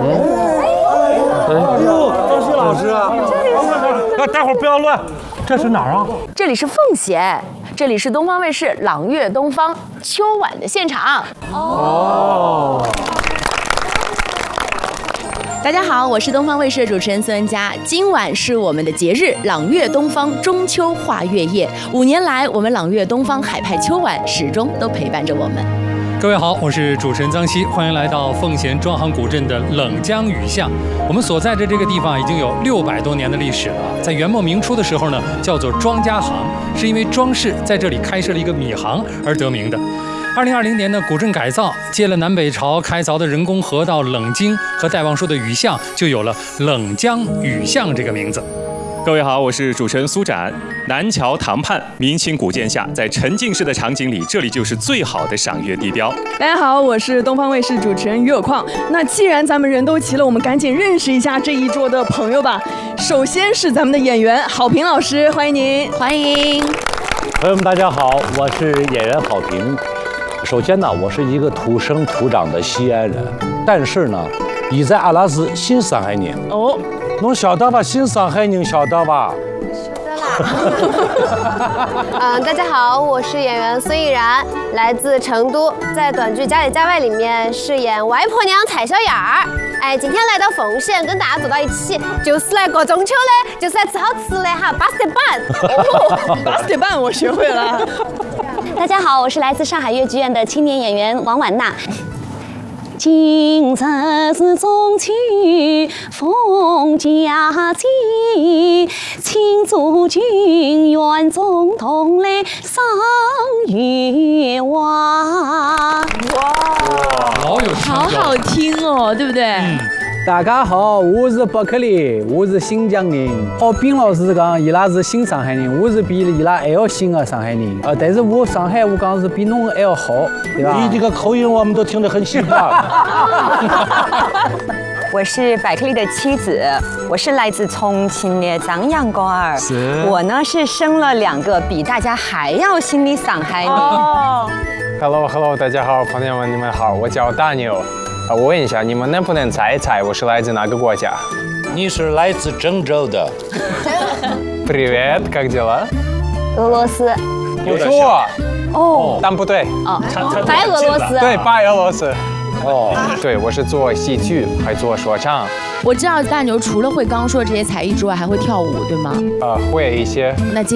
呦，张希老师啊！大伙儿不要乱，这是哪儿啊？ 这里是奉贤，这里是东方卫视朗月东方秋晚的现场。哦。大家好，我是东方卫视的主持人孙文佳。今晚是我们的节日朗月东方中秋画月夜。5年来，我们朗月东方海派秋晚始终都陪伴着我们。 各位好，我是主持人臧希，欢迎来到奉贤庄行古镇的冷江雨巷。我们所在的这个地方已经有600多年的历史了。在元末明初的时候呢，叫做庄家行，是因为庄氏在这里开设了一个米行而得名的。2020年呢，古镇改造，接了南北朝开凿的人工河道冷津和戴望舒的雨巷，就有了冷江雨巷这个名字。 各位好，我是主持人苏展。南桥堂畔，明清古建下，在沉浸式的场景里，这里就是最好的赏月地标。 大家好，我是东方卫视主持人于有矿。那既然咱们人都齐了，我们赶紧认识一下这一桌的朋友吧。首先是咱们的演员郝平老师，欢迎您， 欢迎。 朋友们，大家好，我是演员郝平。首先呢，我是一个土生土长的西安人，但是呢，现在阿拉是新上海人。哦。侬晓得吧？新上海人晓得吧？ 晓得啦。大家好，我是演员孙艺然，来自成都，在短剧《家里家外》里面饰演外婆娘蔡小燕儿。哎，今天来到奉贤，跟大家坐到一起，就是来过中秋的，就是来吃好吃的哈，巴斯德板。 巴斯德板我学会了。 大家好，我是来自上海粤剧院的青年演员王婉娜。今日是中秋逢佳节，庆祝君园中同来赏月娃。 哇，老有情调， 好好听哦，对不对？ 大家好，我是伯克利，我是新疆人。郝斌老师讲，伊拉是新上海人，我是比伊拉还要新的上海人。但是我上海话讲是比侬还要好，对吧？ 你这个口音我们都听得很习惯。 我是百克利的妻子，我是来自重庆的张杨果儿。我呢是生了2个比大家还要新的上海人。 Hello， 大家好，朋友们，你们好，我叫大牛。我问一下，你们能不能猜一猜我是来自哪个国家？ 你是来自郑州的。 Привет， как дела？ 俄罗斯。 有错。 哦。 但不对。 哦。白俄罗斯。 对，白俄罗斯。哦。对，我是做戏剧，还做说唱。 我知道大牛除了会刚刚说的这些才艺之外，还会跳舞，对吗？ 会一些。 那